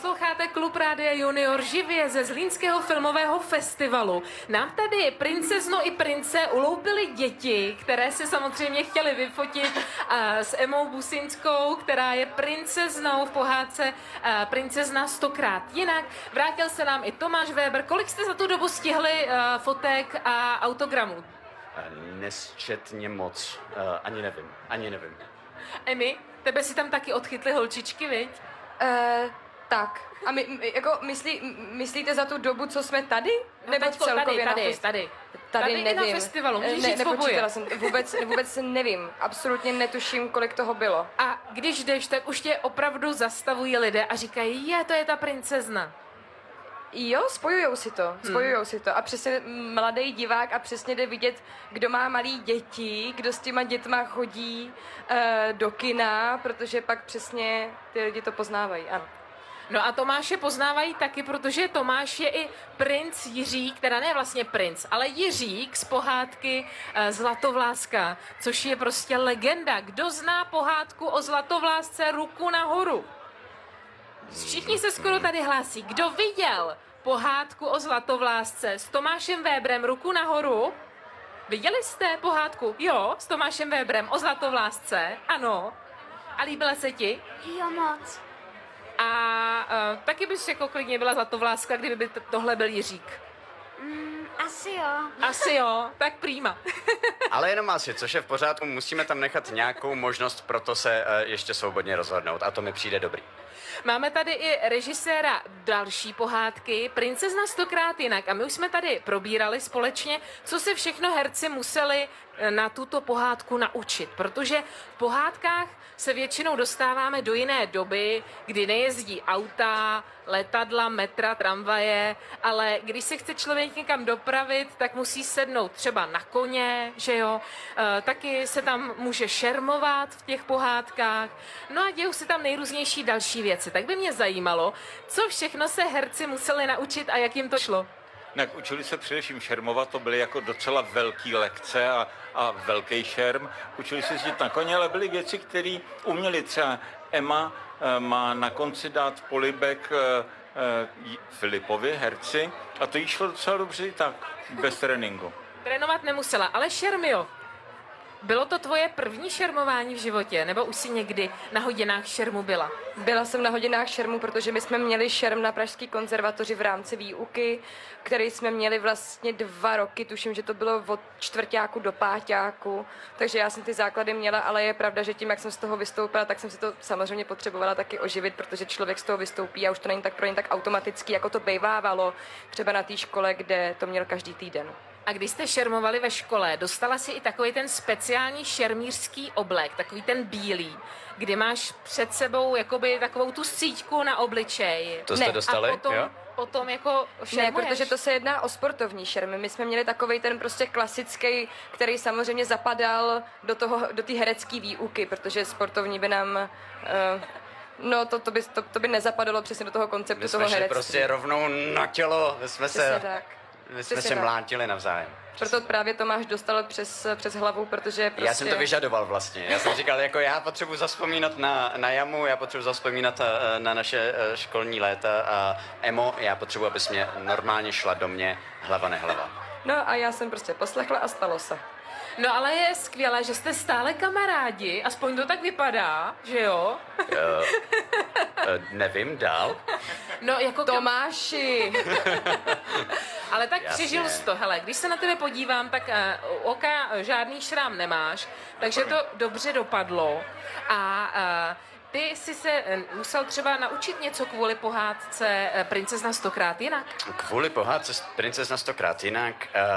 Posloucháte Klub Rádia Junior živě ze Zlínského filmového festivalu. Nám tady princezno i prince uloupili děti, které se samozřejmě chtěly vyfotit s Emou Businskou, která je princeznou v pohádce Princezna 100krát jinak. Vrátil se nám i Tomáš Weber. Kolik jste za tu dobu stihli fotek a autogramů? Nesčetně moc. Ani nevím. Emi, tebe si tam taky odchytly holčičky, viď? Tak. A jako myslíte za tu dobu, co jsme tady? Nebo celkově tady. Tady nevím. Na festivalu, můžeš říct nepočítala jsem, vůbec nevím. Absolutně netuším, kolik toho bylo. A když jdeš, tak už tě opravdu zastavují lidé a říkají, to je ta princezna. Jo, spojujou si to. A přesně mladý divák a přesně jde vidět, kdo má malý děti, kdo s těma dětma chodí do kina, protože pak přesně ty lidi to poznávají, ano. No a Tomáše poznávají taky, protože Tomáš je i princ Jiřík, teda ne vlastně princ, ale Jiřík z pohádky Zlatovláska, což je prostě legenda. Kdo zná pohádku o Zlatovlásce, ruku nahoru? Všichni se skoro tady hlásí. Kdo viděl pohádku o Zlatovlásce s Tomášem Weberem, ruku nahoru? Viděli jste pohádku? Jo, s Tomášem Weberem o Zlatovlásce, ano. A líbila se ti? Jo, moc. A taky bys jako klidně byla Zlatovláska, kdyby tohle byl Jiřík. Asi jo. Asi jo, tak prýma. Ale jenom asi, což je v pořádku, musíme tam nechat nějakou možnost pro to se ještě svobodně rozhodnout a to mi přijde dobrý. Máme tady i režiséra další pohádky, Princezna 100krát jinak. A my už jsme tady probírali společně, co se všechno herci museli na tuto pohádku naučit. Protože v pohádkách se většinou dostáváme do jiné doby, kdy nejezdí auta, letadla, metra, tramvaje, ale když se chce člověk někam dopravit, tak musí sednout třeba na koně, že jo? Taky se tam může šermovat v těch pohádkách. No a dějou se tam nejrůznější další věci. Tak by mě zajímalo, co všechno se herci museli naučit a jak jim to šlo. Tak učili se především šermovat, to byly jako docela velký lekce a velký šerm. Učili se jezdit na koně, ale byly věci, které uměli. Třeba Emma má na konci dát polibek Filipovi, herci, a to jí šlo docela dobře i tak, bez tréninku. Trénovat nemusela, ale šermio. Bylo to tvoje první šermování v životě, nebo už jsi někdy na hodinách šermu byla? Byla jsem na hodinách šermu, protože my jsme měli šerm na Pražské konzervatoři v rámci výuky, který jsme měli vlastně 2 roky, tuším, že to bylo od čtvrťáku do páťáku, takže já jsem ty základy měla, ale je pravda, že tím, jak jsem z toho vystoupila, tak jsem si to samozřejmě potřebovala taky oživit, protože člověk z toho vystoupí a už to není tak pro ně tak automaticky, jako to bývávalo třeba na té škole, kde to měl každý týden. A když jste šermovali ve škole, dostala si i takový ten speciální šermířský oblek, takový ten bílý, kdy máš před sebou jakoby takovou tu síťku na obličeji. To jste dostali, a jo? Potom jako šermuješ. Ne, protože to se jedná o sportovní šermy. My jsme měli takovej ten prostě klasický, který samozřejmě zapadal do té herecké výuky, protože sportovní by nám... to by nezapadalo přesně do toho konceptu toho herectví. My jsme šli prostě rovnou na tělo, my jsme se mlátili navzájem. Proto právě Tomáš dostal přes hlavu, protože prostě... Já jsem to vyžadoval vlastně. Já jsem říkal, jako já potřebuji zazpomínat na Jamu, já potřebuji zazpomínat na naše školní léta a Emo, já potřebuji, abys mě normálně šla do mě hlava nehlava. No a já jsem prostě poslechla a stalo se. No ale je skvělé, že jste stále kamarádi, aspoň to tak vypadá, že jo? Nevím, dál. No jako Tomáši! Ale tak Jasně. přežil jsi to, hele, když se na tebe podívám, tak u oka žádný šrám nemáš, takže to dobře dopadlo a ty jsi se musel třeba naučit něco kvůli pohádce Princezna 100krát jinak? Kvůli pohádce Princezna 100krát jinak